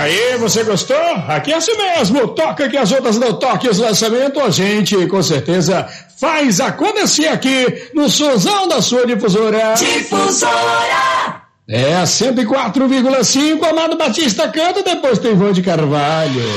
Aí, você gostou? Aqui é assim mesmo, toca que as outras não toquem os lançamentos, a gente com certeza faz acontecer aqui no Sonzão da sua difusora. Difusora! É, 104,5, Amado Batista canta, depois tem Vô de Carvalho.